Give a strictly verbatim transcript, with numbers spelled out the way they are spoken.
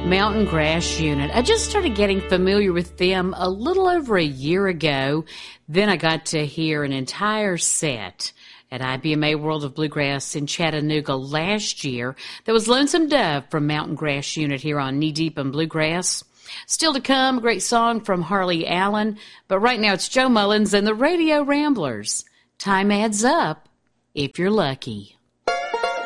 Mountain Grass Unit. I just started getting familiar with them a little over a year ago. Then I got to hear an entire set at I B M A World of Bluegrass in Chattanooga last year. That was Lonesome Dove from Mountain Grass Unit here on Knee Deep in Bluegrass. Still to come, a great song from Harley Allen. But right now it's Joe Mullins and the Radio Ramblers. Time adds up if you're lucky.